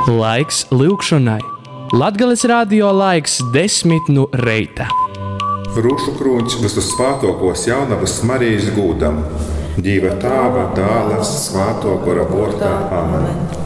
Laiks lūgšanai. Latgales radio laiks 10 no reita. Rūšu krūņš visus svātokos jaunavas Marijas gūdam. Dieva Tāva, Dāla, Svāto Gora vārdā. Amen.